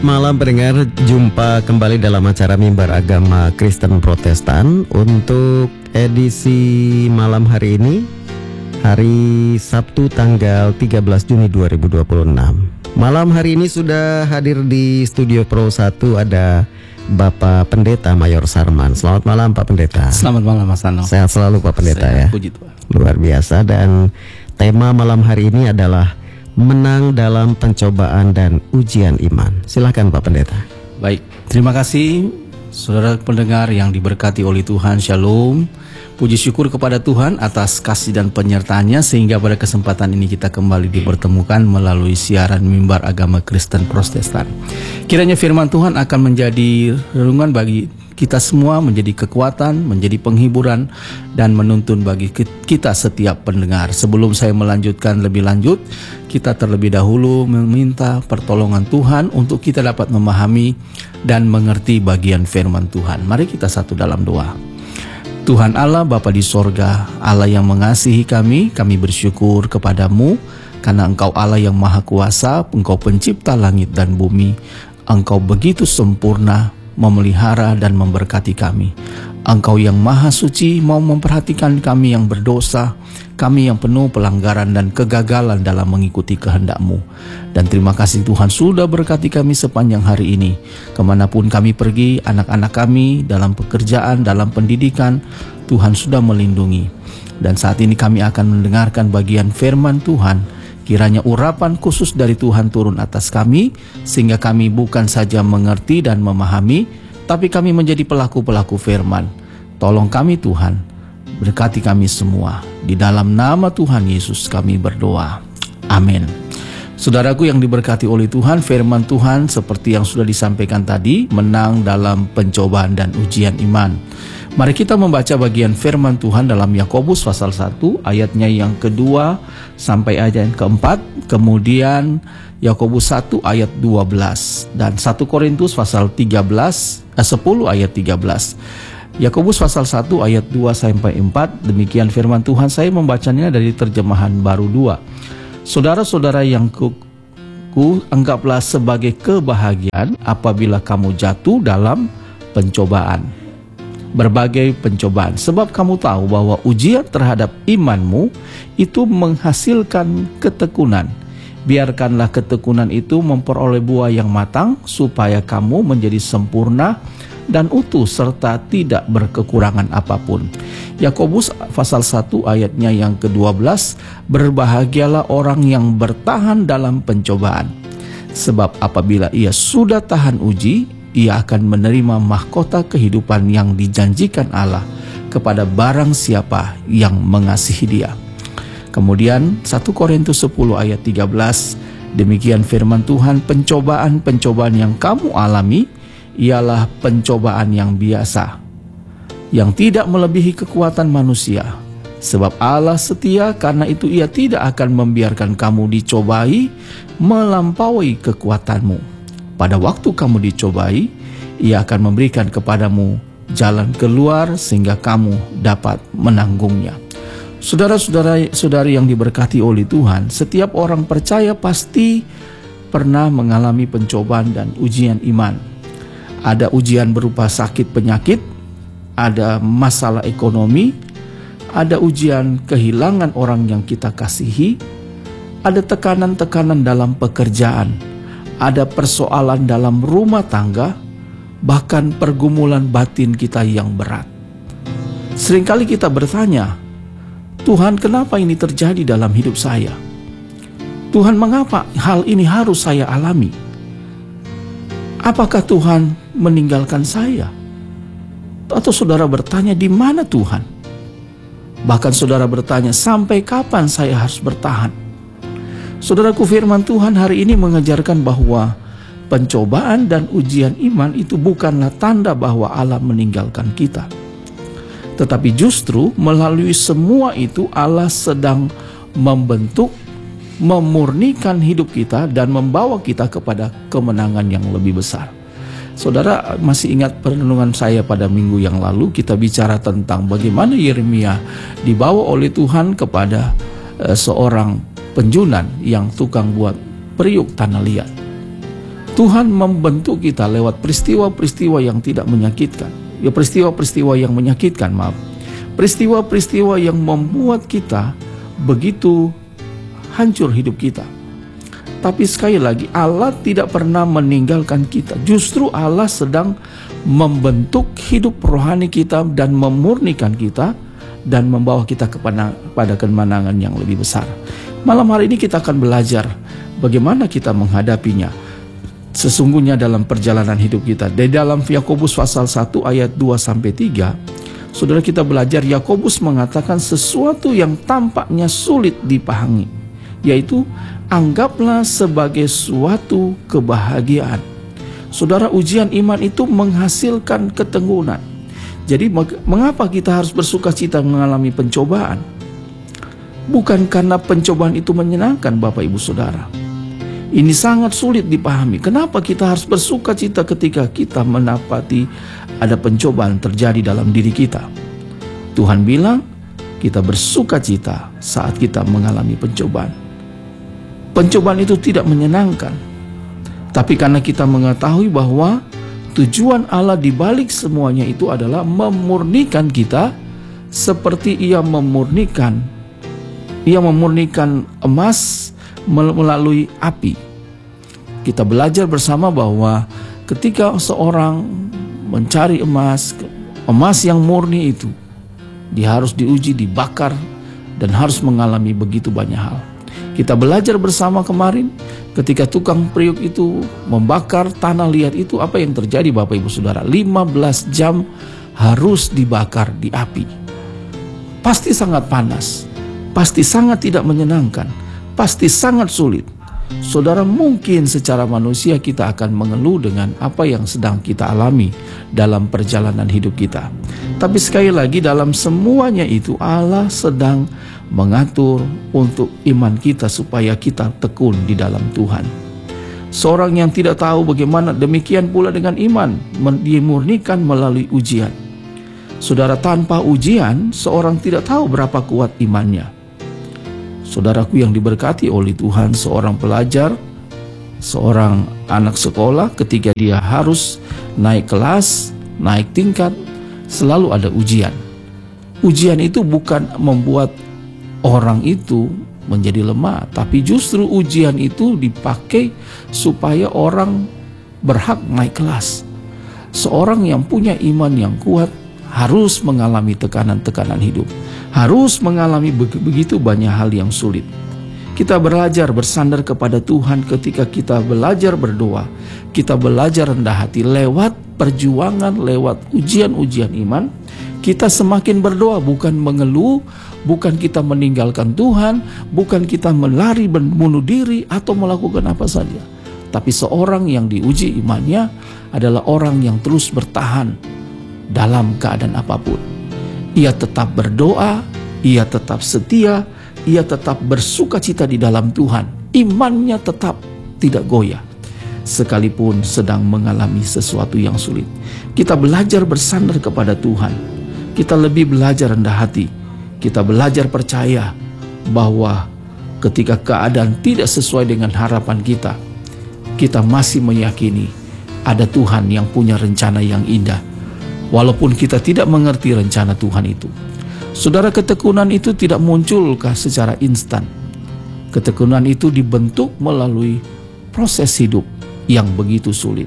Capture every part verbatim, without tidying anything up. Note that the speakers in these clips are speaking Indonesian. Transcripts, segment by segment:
malam pendengar, jumpa kembali dalam acara Mimbar Agama Kristen Protestan untuk edisi malam hari ini, hari Sabtu tanggal tiga belas Juni dua ribu dua puluh enam. Malam hari ini sudah hadir di Studio Pro satu ada Bapak Pendeta Mayor Sarman. Selamat malam Pak Pendeta. Selamat malam Mas Ano. Sehat selalu Pak Pendeta. Sehat, ya. Puji Tuhan. Luar biasa, dan tema malam hari ini adalah menang dalam pencobaan dan ujian iman. Silakan Pak Pendeta. Baik, terima kasih saudara pendengar yang diberkati oleh Tuhan. Shalom. Puji syukur kepada Tuhan atas kasih dan penyertaannya, sehingga pada kesempatan ini kita kembali dipertemukan melalui siaran Mimbar Agama Kristen Protestan. Kiranya firman Tuhan akan menjadi renungan bagi kita semua, menjadi kekuatan, menjadi penghiburan, dan menuntun bagi kita setiap pendengar. Sebelum saya melanjutkan lebih lanjut, kita terlebih dahulu meminta pertolongan Tuhan untuk kita dapat memahami dan mengerti bagian firman Tuhan. Mari kita satu dalam doa. Tuhan Allah, Bapa di sorga, Allah yang mengasihi kami, kami bersyukur kepadamu karena Engkau Allah yang maha kuasa, Engkau pencipta langit dan bumi. Engkau begitu sempurna memelihara dan memberkati kami. Engkau yang maha suci mau memperhatikan kami yang berdosa, kami yang penuh pelanggaran dan kegagalan dalam mengikuti kehendak-Mu. Dan terima kasih Tuhan sudah berkati kami sepanjang hari ini. Kemanapun kami pergi, anak-anak kami dalam pekerjaan, dalam pendidikan, Tuhan sudah melindungi. Dan saat ini kami akan mendengarkan bagian firman Tuhan. Kiranya urapan khusus dari Tuhan turun atas kami, sehingga kami bukan saja mengerti dan memahami, tapi kami menjadi pelaku-pelaku firman. Tolong kami Tuhan, berkati kami semua. Di dalam nama Tuhan Yesus kami berdoa. Amin. Saudaraku yang diberkati oleh Tuhan, firman Tuhan seperti yang sudah disampaikan tadi, menang dalam pencobaan dan ujian iman. Mari kita membaca bagian firman Tuhan dalam Yakobus pasal satu ayatnya yang kedua sampai ayat yang keempat, kemudian Yakobus satu ayat dua belas, dan satu Korintus pasal tiga belas, eh, sepuluh ayat tiga belas. Yakobus pasal satu ayat dua sampai empat, demikian firman Tuhan. Saya membacanya dari terjemahan baru dua. Saudara-saudara yang ku, ku anggaplah sebagai kebahagiaan apabila kamu jatuh dalam pencobaan, berbagai pencobaan, sebab kamu tahu bahwa ujian terhadap imanmu itu menghasilkan ketekunan. Biarkanlah ketekunan itu memperoleh buah yang matang, supaya kamu menjadi sempurna dan utuh serta tidak berkekurangan apapun. Yakobus pasal satu ayatnya yang kedua belas, berbahagialah orang yang bertahan dalam pencobaan, sebab apabila ia sudah tahan uji, ia akan menerima mahkota kehidupan yang dijanjikan Allah kepada barang siapa yang mengasihi Dia. Kemudian satu Korintus sepuluh ayat tiga belas, demikian firman Tuhan, pencobaan-pencobaan yang kamu alami ialah pencobaan yang biasa, yang tidak melebihi kekuatan manusia. Sebab Allah setia, karena itu Ia tidak akan membiarkan kamu dicobai melampaui kekuatanmu. Pada waktu kamu dicobai, Ia akan memberikan kepadamu jalan keluar sehingga kamu dapat menanggungnya. Saudara-saudara saudari yang diberkati oleh Tuhan, setiap orang percaya pasti pernah mengalami pencobaan dan ujian iman. Ada ujian berupa sakit penyakit, ada masalah ekonomi, ada ujian kehilangan orang yang kita kasihi, ada tekanan-tekanan dalam pekerjaan, ada persoalan dalam rumah tangga, bahkan pergumulan batin kita yang berat. Seringkali kita bertanya, Tuhan, kenapa ini terjadi dalam hidup saya? Tuhan, mengapa hal ini harus saya alami? Apakah Tuhan meninggalkan saya? Atau saudara bertanya, di mana Tuhan? Bahkan saudara bertanya, sampai kapan saya harus bertahan? Saudaraku, firman Tuhan hari ini mengajarkan bahwa pencobaan dan ujian iman itu bukanlah tanda bahwa Allah meninggalkan kita. Tetapi justru melalui semua itu Allah sedang membentuk, memurnikan hidup kita dan membawa kita kepada kemenangan yang lebih besar. Saudara masih ingat perenungan saya pada minggu yang lalu, kita bicara tentang bagaimana Yeremia dibawa oleh Tuhan kepada uh, seorang penjunan yang tukang buat periuk tanah liat. Tuhan membentuk kita lewat peristiwa-peristiwa yang tidak menyakitkan. Ya, peristiwa-peristiwa yang menyakitkan, maaf. Peristiwa-peristiwa yang membuat kita begitu hancur hidup kita. Tapi sekali lagi, Allah tidak pernah meninggalkan kita. Justru Allah sedang membentuk hidup rohani kita dan memurnikan kita dan membawa kita kepada pada kemenangan yang lebih besar. Malam hari ini kita akan belajar bagaimana kita menghadapinya. Sesungguhnya dalam perjalanan hidup kita, di dalam Yakobus pasal satu ayat dua sampai tiga, saudara, kita belajar Yakobus mengatakan sesuatu yang tampaknya sulit dipahami, yaitu anggaplah sebagai suatu kebahagiaan. Saudara, ujian iman itu menghasilkan keteguhan. Jadi mengapa kita harus bersuka cita mengalami pencobaan? Bukan karena pencobaan itu menyenangkan, Bapak Ibu Saudara. Ini sangat sulit dipahami. Kenapa kita harus bersuka cita ketika kita mendapati ada pencobaan terjadi dalam diri kita? Tuhan bilang kita bersuka cita saat kita mengalami pencobaan. Pencobaan itu tidak menyenangkan. Tapi karena kita mengetahui bahwa tujuan Allah di balik semuanya itu adalah memurnikan kita seperti Ia memurnikan Ia memurnikan emas melalui api. Kita belajar bersama bahwa ketika seorang mencari emas, emas yang murni itu, dia harus diuji, dibakar, dan harus mengalami begitu banyak hal. Kita belajar bersama kemarin, ketika tukang periuk itu membakar tanah liat itu, apa yang terjadi Bapak Ibu Saudara? lima belas jam harus dibakar di api. Pasti sangat panas, pasti sangat tidak menyenangkan, pasti sangat sulit. Saudara, mungkin secara manusia kita akan mengeluh dengan apa yang sedang kita alami dalam perjalanan hidup kita. Tapi sekali lagi, dalam semuanya itu Allah sedang mengatur untuk iman kita supaya kita tekun di dalam Tuhan. Seorang yang tidak tahu bagaimana, demikian pula dengan iman, dimurnikan melalui ujian. Saudara, tanpa ujian, seorang tidak tahu berapa kuat imannya. Saudaraku yang diberkati oleh Tuhan, seorang pelajar, seorang anak sekolah, ketika dia harus naik kelas, naik tingkat, selalu ada ujian. Ujian itu bukan membuat orang itu menjadi lemah, tapi justru ujian itu dipakai supaya orang berhak naik kelas. Seorang yang punya iman yang kuat harus mengalami tekanan-tekanan hidup, harus mengalami begitu banyak hal yang sulit. Kita belajar bersandar kepada Tuhan ketika kita belajar berdoa, kita belajar rendah hati lewat perjuangan, lewat ujian-ujian iman. Kita semakin berdoa, bukan mengeluh, bukan kita meninggalkan Tuhan, bukan kita melari bunuh diri atau melakukan apa saja. Tapi seorang yang diuji imannya adalah orang yang terus bertahan dalam keadaan apapun. Ia tetap berdoa, ia tetap setia, ia tetap bersuka cita di dalam Tuhan. Imannya tetap tidak goyah, sekalipun sedang mengalami sesuatu yang sulit. Kita belajar bersandar kepada Tuhan. Kita lebih belajar rendah hati. Kita belajar percaya bahwa ketika keadaan tidak sesuai dengan harapan kita, kita masih meyakini ada Tuhan yang punya rencana yang indah, walaupun kita tidak mengerti rencana Tuhan itu. Saudara, ketekunan itu tidak munculkah secara instan? Ketekunan itu dibentuk melalui proses hidup yang begitu sulit.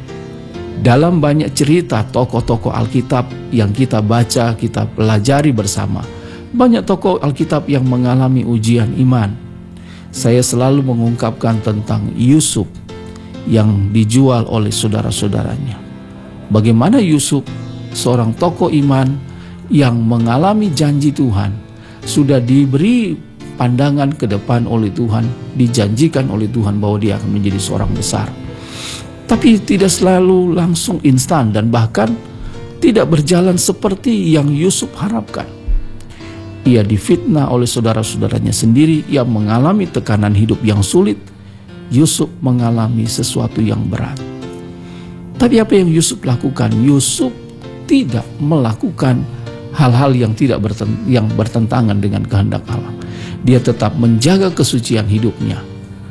Dalam banyak cerita tokoh-tokoh Alkitab yang kita baca, kita pelajari bersama, banyak tokoh Alkitab yang mengalami ujian iman. Saya selalu mengungkapkan tentang Yusuf yang dijual oleh saudara-saudaranya. Bagaimana Yusuf, seorang tokoh iman yang mengalami janji Tuhan, sudah diberi pandangan ke depan oleh Tuhan, dijanjikan oleh Tuhan bahwa dia akan menjadi seorang besar. Tapi tidak selalu langsung instan dan bahkan tidak berjalan seperti yang Yusuf harapkan. Ia difitnah oleh saudara-saudaranya sendiri, ia mengalami tekanan hidup yang sulit. Yusuf mengalami sesuatu yang berat. Tapi apa yang Yusuf lakukan? Yusuf tidak melakukan hal-hal yang tidak berten- yang bertentangan dengan kehendak Allah. Dia tetap menjaga kesucian hidupnya.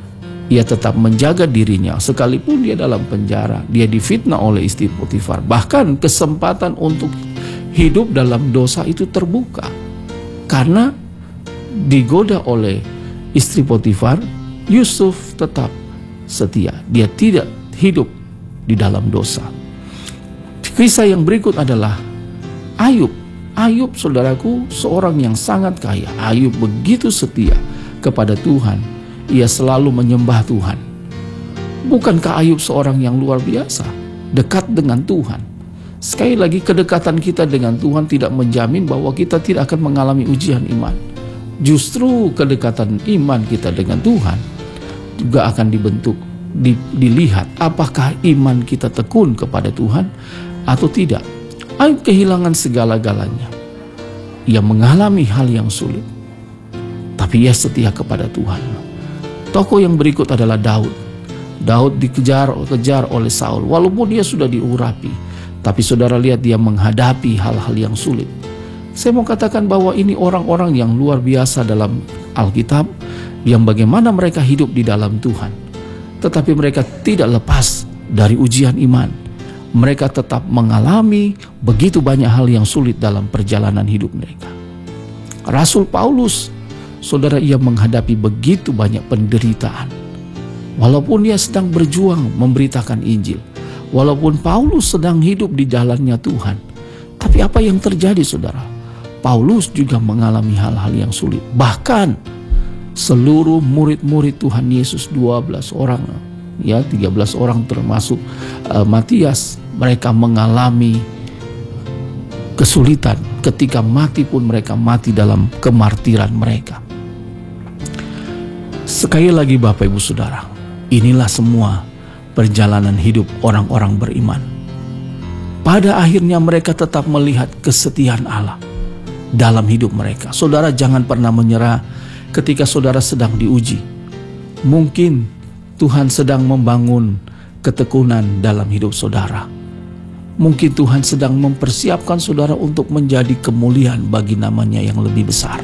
ia tetap menjaga dirinya sekalipun dia dalam penjara, dia difitnah oleh istri Potifar. Bahkan kesempatan untuk hidup dalam dosa itu terbuka karena digoda oleh istri Potifar. Yusuf tetap setia, dia tidak hidup di dalam dosa. Kisah yang berikut adalah Ayub. Ayub, saudaraku, seorang yang sangat kaya. Ayub begitu setia kepada Tuhan, ia selalu menyembah Tuhan. Bukankah Ayub seorang yang luar biasa, dekat dengan Tuhan? Sekali lagi, kedekatan kita dengan Tuhan tidak menjamin bahwa kita tidak akan mengalami ujian iman. Justru kedekatan iman kita dengan Tuhan juga akan dibentuk, di, dilihat apakah iman kita tekun kepada Tuhan atau tidak. Ayub kehilangan segala-galanya. Ia mengalami hal yang sulit, tapi ia setia kepada Tuhan. Tokoh yang berikut adalah Daud. Daud dikejar-kejar oleh Saul, walaupun dia sudah diurapi, tapi saudara lihat dia menghadapi hal-hal yang sulit. Saya mau katakan bahwa ini orang-orang yang luar biasa dalam Alkitab, yang bagaimana mereka hidup di dalam Tuhan, tetapi mereka tidak lepas dari ujian iman. Mereka tetap mengalami begitu banyak hal yang sulit dalam perjalanan hidup mereka. Rasul Paulus, saudara, ia menghadapi begitu banyak penderitaan. Walaupun dia sedang berjuang memberitakan Injil, walaupun Paulus sedang hidup di jalannya Tuhan, tapi apa yang terjadi, saudara? Paulus juga mengalami hal-hal yang sulit. Bahkan seluruh murid-murid Tuhan Yesus, dua belas orang, ya tiga belas orang termasuk uh, Matias, mereka mengalami kesulitan. Ketika mati pun mereka mati dalam kemartiran mereka. Sekali lagi Bapak Ibu Saudara, inilah semua perjalanan hidup orang-orang beriman. Pada akhirnya mereka tetap melihat kesetiaan Allah dalam hidup mereka. Saudara, jangan pernah menyerah ketika saudara sedang diuji. Mungkin Tuhan sedang membangun ketekunan dalam hidup saudara. Mungkin Tuhan sedang mempersiapkan saudara untuk menjadi kemuliaan bagi namanya yang lebih besar.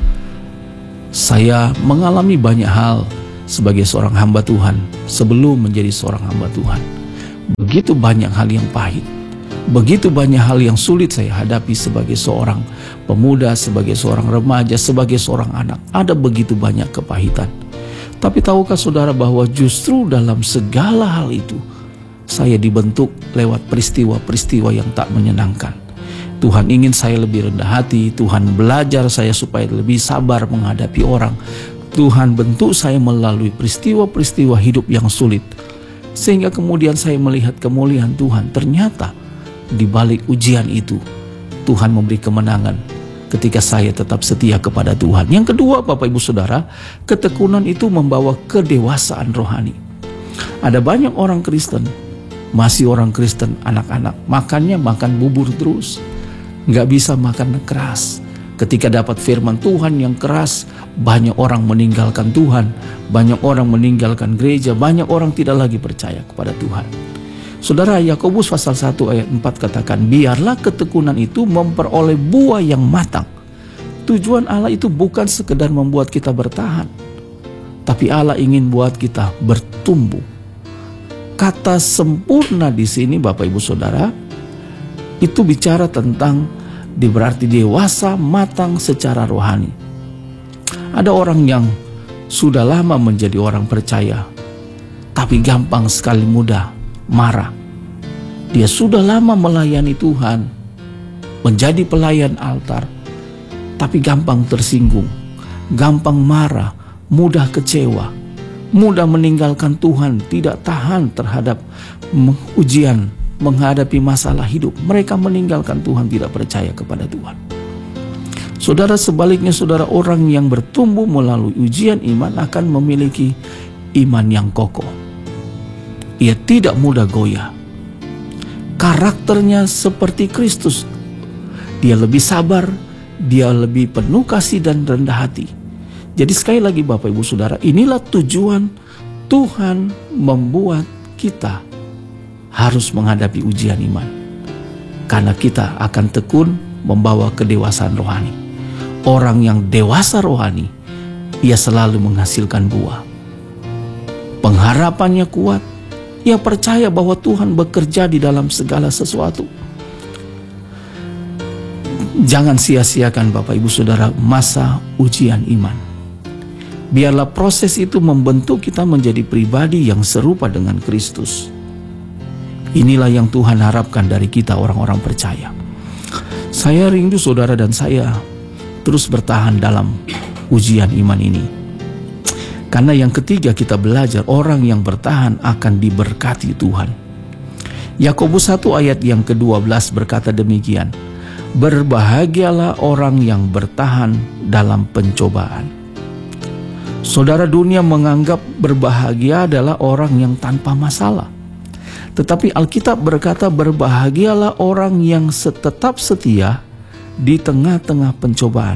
Saya mengalami banyak hal sebagai seorang hamba Tuhan sebelum menjadi seorang hamba Tuhan. Begitu banyak hal yang pahit, begitu banyak hal yang sulit saya hadapi sebagai seorang pemuda, sebagai seorang remaja, sebagai seorang anak. Ada begitu banyak kepahitan. Tapi tahukah saudara bahwa justru dalam segala hal itu saya dibentuk lewat peristiwa-peristiwa yang tak menyenangkan. Tuhan ingin saya lebih rendah hati, Tuhan belajar saya supaya lebih sabar menghadapi orang. Tuhan bentuk saya melalui peristiwa-peristiwa hidup yang sulit, sehingga kemudian saya melihat kemuliaan Tuhan. Ternyata di balik ujian itu Tuhan memberi kemenangan ketika saya tetap setia kepada Tuhan. Yang kedua, Bapak Ibu Saudara, ketekunan itu membawa kedewasaan rohani. Ada banyak orang Kristen, masih orang Kristen anak-anak, makannya makan bubur terus, nggak bisa makan keras. Ketika dapat firman Tuhan yang keras, banyak orang meninggalkan Tuhan, banyak orang meninggalkan gereja, banyak orang tidak lagi percaya kepada Tuhan. Saudara, Yakobus pasal satu ayat empat katakan, biarlah ketekunan itu memperoleh buah yang matang. Tujuan Allah itu bukan sekedar membuat kita bertahan, tapi Allah ingin buat kita bertumbuh. Kata sempurna di sini, Bapak Ibu Saudara, itu bicara tentang di berarti dewasa, matang secara rohani. Ada orang yang sudah lama menjadi orang percaya, tapi gampang sekali mudah marah. Dia sudah lama melayani Tuhan, menjadi pelayan altar, tapi gampang tersinggung, gampang marah, mudah kecewa, mudah meninggalkan Tuhan, tidak tahan terhadap ujian, menghadapi masalah hidup. Mereka meninggalkan Tuhan, tidak percaya kepada Tuhan. Saudara, sebaliknya saudara, orang yang bertumbuh melalui ujian iman akan memiliki iman yang kokoh. Ia tidak mudah goyah. Karakternya seperti Kristus. Dia lebih sabar, dia lebih penuh kasih dan rendah hati. Jadi sekali lagi Bapak Ibu Saudara, inilah tujuan Tuhan membuat kita harus menghadapi ujian iman. Karena kita akan tekun membawa kedewasaan rohani. Orang yang dewasa rohani, ia selalu menghasilkan buah. pengharapannya kuat, ia percaya bahwa Tuhan bekerja di dalam segala sesuatu. Jangan sia-siakan Bapak Ibu Saudara masa ujian iman. Biarlah proses itu membentuk kita menjadi pribadi yang serupa dengan Kristus. Inilah yang Tuhan harapkan dari kita orang-orang percaya. Saya rindu saudara dan saya terus bertahan dalam ujian iman ini. Karena yang ketiga kita belajar orang yang bertahan akan diberkati Tuhan. Yakobus satu ayat yang kedua belas berkata demikian. Berbahagialah orang yang bertahan dalam pencobaan. Saudara, dunia menganggap berbahagia adalah orang yang tanpa masalah. Tetapi Alkitab berkata berbahagialah orang yang tetap setia di tengah-tengah pencobaan.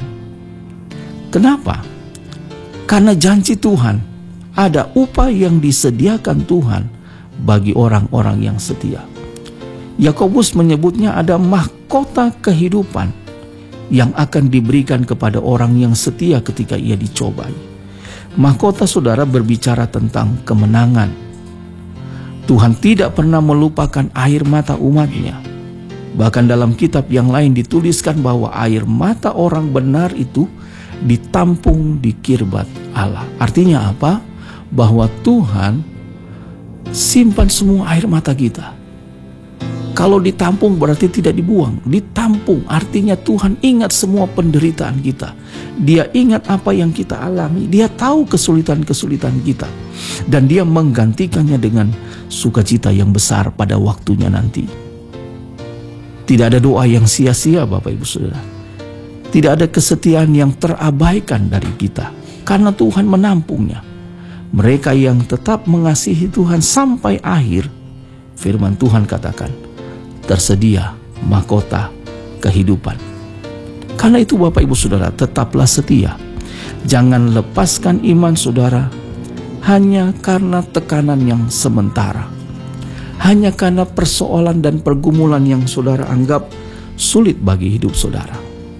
Kenapa? Karena janji Tuhan, ada upah yang disediakan Tuhan bagi orang-orang yang setia. Yakobus menyebutnya ada mahkota kehidupan yang akan diberikan kepada orang yang setia ketika ia dicobai. Mahkota saudara berbicara tentang kemenangan. Tuhan tidak pernah melupakan air mata umatnya. Bahkan dalam kitab yang lain dituliskan bahwa air mata orang benar itu ditampung di kirbat Allah. Artinya apa? Bahwa Tuhan simpan semua air mata kita. Kalau ditampung berarti tidak dibuang. Ditampung artinya Tuhan ingat semua penderitaan kita. Dia ingat apa yang kita alami. Dia tahu kesulitan-kesulitan kita. Dan dia menggantikannya dengan sukacita yang besar pada waktunya nanti. Tidak ada doa yang sia-sia Bapak Ibu Saudara. Tidak ada kesetiaan yang terabaikan dari kita. Karena Tuhan menampungnya. Mereka yang tetap mengasihi Tuhan sampai akhir, firman Tuhan katakan, tersedia mahkota kehidupan. Karena itu Bapak Ibu Saudara, tetaplah setia. Jangan lepaskan iman saudara hanya karena tekanan yang sementara. Hanya karena persoalan dan pergumulan yang saudara anggap sulit bagi hidup saudara.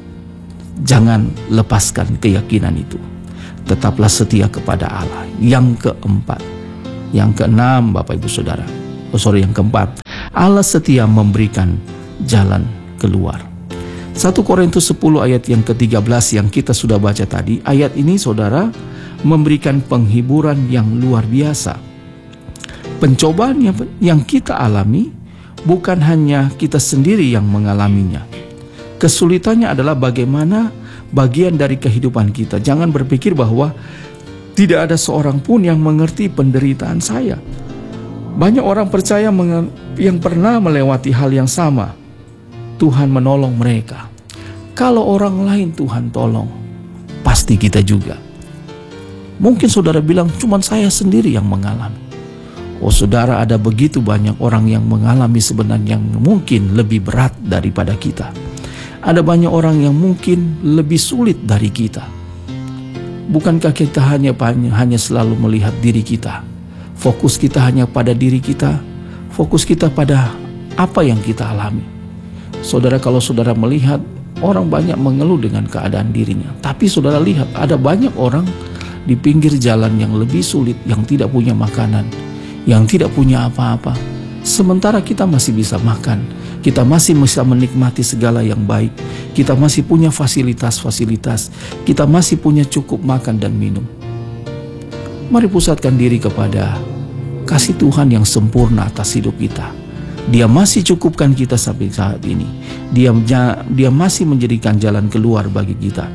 Jangan lepaskan keyakinan itu. Tetaplah setia kepada Allah. Yang keempat, yang keenam Bapak Ibu Saudara, oh sorry yang keempat, Allah setia memberikan jalan keluar. satu Korintus sepuluh ayat yang ketiga belas yang kita sudah baca tadi. Ayat ini saudara memberikan penghiburan yang luar biasa. Pencobaan yang, yang kita alami bukan hanya kita sendiri yang mengalaminya. Kesulitannya adalah bagaimana bagian dari kehidupan kita. Jangan berpikir bahwa tidak ada seorang pun yang mengerti penderitaan saya. Banyak orang percaya yang pernah melewati hal yang sama. Tuhan menolong mereka. Kalau orang lain Tuhan tolong, pasti kita juga. Mungkin saudara bilang, cuman saya sendiri yang mengalami. Oh saudara, ada begitu banyak orang yang mengalami sebenarnya yang mungkin lebih berat daripada kita. Ada banyak orang yang mungkin lebih sulit dari kita. Bukankah kita hanya hanya selalu melihat diri kita? Fokus kita hanya pada diri kita. Fokus kita pada apa yang kita alami. Saudara, kalau saudara melihat orang banyak mengeluh dengan keadaan dirinya, tapi saudara lihat ada banyak orang di pinggir jalan yang lebih sulit, yang tidak punya makanan, yang tidak punya apa-apa. Sementara kita masih bisa makan, kita masih bisa menikmati segala yang baik, kita masih punya fasilitas-fasilitas, kita masih punya cukup makan dan minum. Mari pusatkan diri kepada kasih Tuhan yang sempurna atas hidup kita. Dia masih cukupkan kita sampai saat ini. Dia, dia masih menjadikan jalan keluar bagi kita.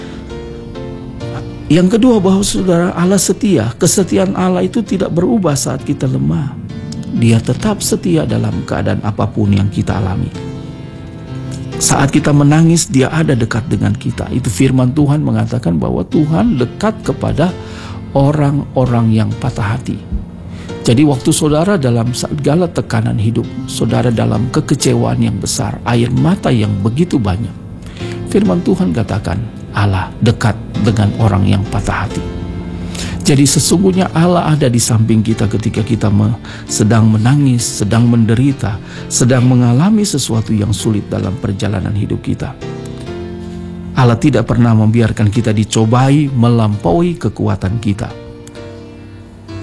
Yang kedua, bahwa saudara, Allah setia. Kesetiaan Allah itu tidak berubah saat kita lemah. Dia tetap setia dalam keadaan apapun yang kita alami. Saat kita menangis, Dia ada dekat dengan kita. Itu firman Tuhan mengatakan bahwa Tuhan dekat kepada orang-orang yang patah hati. Jadi waktu saudara dalam segala tekanan hidup, saudara dalam kekecewaan yang besar, air mata yang begitu banyak, firman Tuhan katakan Allah dekat dengan orang yang patah hati. Jadi sesungguhnya Allah ada di samping kita ketika kita sedang menangis, sedang menderita, sedang mengalami sesuatu yang sulit dalam perjalanan hidup kita. Allah tidak pernah membiarkan kita dicobai melampaui kekuatan kita.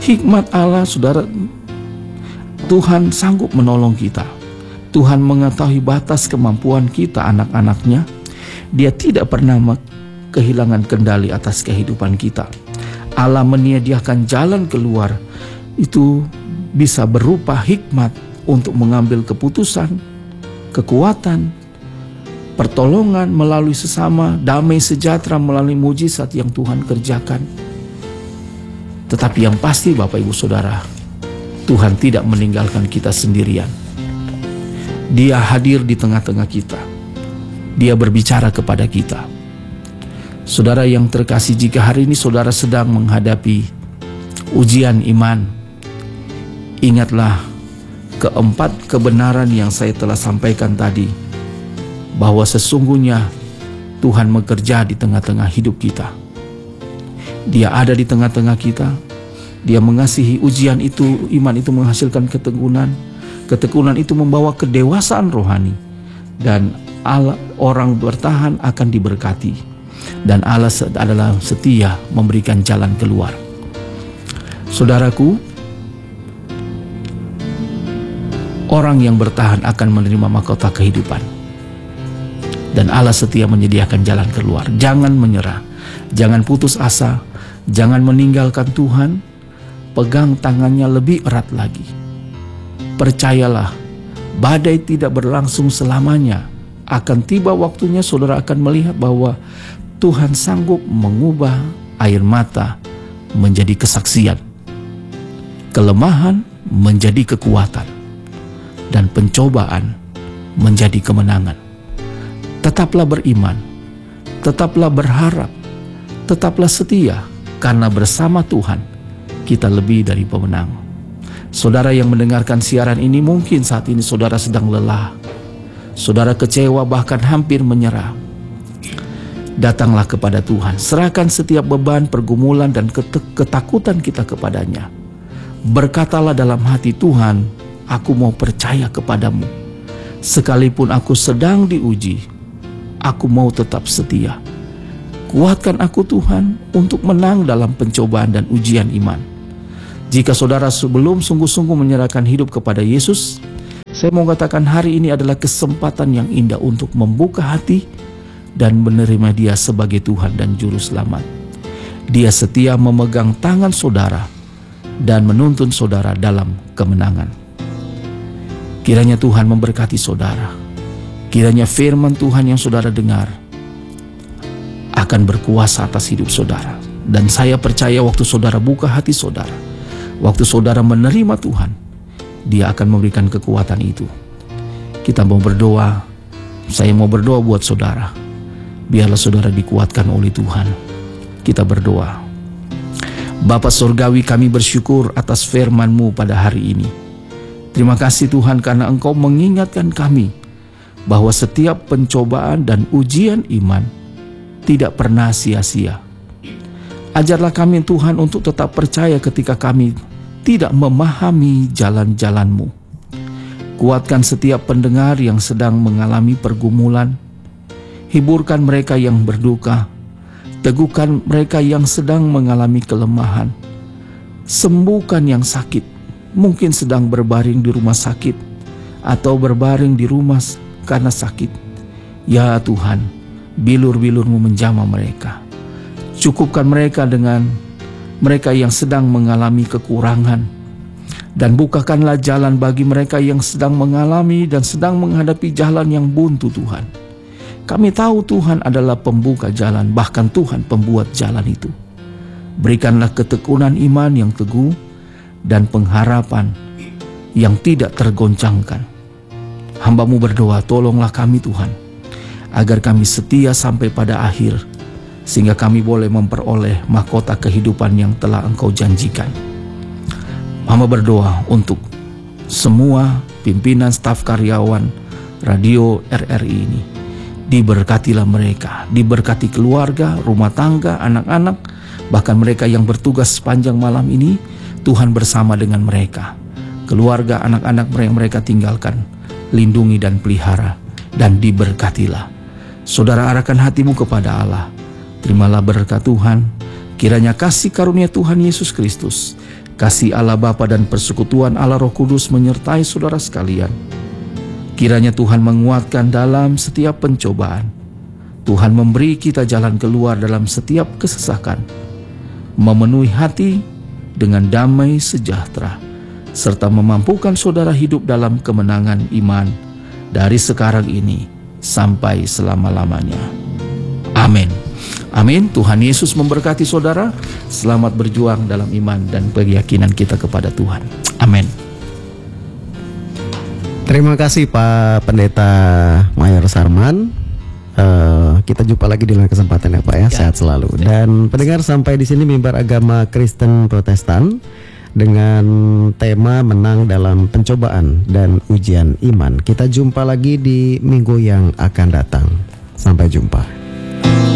Hikmat Allah, saudara, Tuhan sanggup menolong kita. Tuhan mengetahui batas kemampuan kita, anak-anaknya. Dia tidak pernah kehilangan kendali atas kehidupan kita. Allah menyediakan jalan keluar, itu bisa berupa hikmat untuk mengambil keputusan, kekuatan, pertolongan melalui sesama, damai sejahtera melalui mujizat yang Tuhan kerjakan. Tetapi yang pasti Bapak Ibu Saudara, Tuhan tidak meninggalkan kita sendirian. Dia hadir di tengah-tengah kita. Dia berbicara kepada kita. Saudara yang terkasih, jika hari ini saudara sedang menghadapi ujian iman, ingatlah keempat kebenaran yang saya telah sampaikan tadi, bahwa sesungguhnya Tuhan bekerja di tengah-tengah hidup kita. Dia ada di tengah-tengah kita. Dia mengasihi. Ujian itu, iman itu menghasilkan ketekunan. Ketekunan itu membawa kedewasaan rohani. Dan Allah, orang bertahan akan diberkati. Dan Allah adalah setia memberikan jalan keluar. Saudaraku, orang yang bertahan akan menerima mahkota kehidupan. Dan Allah setia menyediakan jalan keluar. Jangan menyerah, jangan putus asa, jangan meninggalkan Tuhan. Pegang tangannya lebih erat lagi. Percayalah, badai tidak berlangsung selamanya. Akan tiba waktunya saudara akan melihat bahwa Tuhan sanggup mengubah air mata menjadi kesaksian, kelemahan menjadi kekuatan, dan pencobaan menjadi kemenangan. Tetaplah beriman, tetaplah berharap, tetaplah setia, karena bersama Tuhan kita lebih dari pemenang. Saudara yang mendengarkan siaran ini, mungkin saat ini saudara sedang lelah, saudara kecewa, bahkan hampir menyerah. Datanglah kepada Tuhan, serahkan setiap beban, pergumulan, dan ketakutan kita kepadanya. Berkatalah dalam hati, Tuhan, aku mau percaya kepadamu. Sekalipun aku sedang diuji, aku mau tetap setia. Kuatkan aku Tuhan untuk menang dalam pencobaan dan ujian iman. Jika saudara sebelum sungguh-sungguh menyerahkan hidup kepada Yesus, saya mau katakan hari ini adalah kesempatan yang indah untuk membuka hati dan menerima Dia sebagai Tuhan dan Juru Selamat. Dia setia memegang tangan saudara dan menuntun saudara dalam kemenangan. Kiranya Tuhan memberkati saudara. Kiranya firman Tuhan yang saudara dengar akan berkuasa atas hidup saudara. Dan saya percaya waktu saudara buka hati saudara, waktu saudara menerima Tuhan, Dia akan memberikan kekuatan itu. Kita mau berdoa. Saya mau berdoa buat saudara. Biarlah saudara dikuatkan oleh Tuhan. Kita berdoa. Bapa Surgawi, kami bersyukur atas firman-Mu pada hari ini. Terima kasih Tuhan karena Engkau mengingatkan kami bahwa setiap pencobaan dan ujian iman tidak pernah sia-sia. Ajarlah kami Tuhan untuk tetap percaya ketika kami tidak memahami jalan-jalan-Mu. Kuatkan setiap pendengar yang sedang mengalami pergumulan. Hiburkan mereka yang berduka. Teguhkan mereka yang sedang mengalami kelemahan. Sembuhkan yang sakit, mungkin sedang berbaring di rumah sakit atau berbaring di rumah karena sakit. Ya Tuhan, bilur-bilur-Mu menjamah mereka. Cukupkan mereka dengan mereka yang sedang mengalami kekurangan, dan bukakanlah jalan bagi mereka yang sedang mengalami dan sedang menghadapi jalan yang buntu Tuhan. Kami tahu Tuhan adalah pembuka jalan, bahkan Tuhan pembuat jalan itu. Berikanlah ketekunan iman yang teguh dan pengharapan yang tidak tergoncangkan. Hamba-Mu berdoa, tolonglah kami Tuhan, agar kami setia sampai pada akhir, sehingga kami boleh memperoleh mahkota kehidupan yang telah Engkau janjikan. Hamba berdoa untuk semua pimpinan staf karyawan radio R R I ini. Diberkatilah mereka, diberkati keluarga, rumah tangga, anak-anak, bahkan mereka yang bertugas sepanjang malam ini. Tuhan bersama dengan mereka, keluarga, anak-anak mereka mereka tinggalkan, lindungi dan pelihara, dan diberkatilah. Saudara, arahkan hatimu kepada Allah. Terimalah berkat Tuhan. Kiranya kasih karunia Tuhan Yesus Kristus, kasih Allah Bapa dan persekutuan Allah Roh Kudus menyertai saudara sekalian. Kiranya Tuhan menguatkan dalam setiap pencobaan. Tuhan memberi kita jalan keluar dalam setiap kesesakan, memenuhi hati dengan damai sejahtera, serta memampukan saudara hidup dalam kemenangan iman dari sekarang ini sampai selama-lamanya. Amin. Amin. Tuhan Yesus memberkati saudara. Selamat berjuang dalam iman dan keyakinan kita kepada Tuhan. Amin. Terima kasih Pak Pendeta Mayor Sarman. Uh, kita jumpa lagi di lain kesempatan ya Pak ya. Ya. Sehat selalu. Dan pendengar, sampai di sini Mimbar Agama Kristen Protestan dengan tema menang dalam pencobaan dan ujian iman. Kita jumpa lagi di minggu yang akan datang. Sampai jumpa.